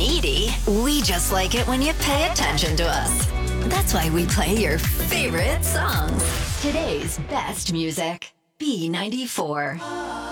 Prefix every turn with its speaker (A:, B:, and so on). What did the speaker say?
A: needy. We just like it when you pay attention to us. That's why we play your favorite songs. Today's best music. B94.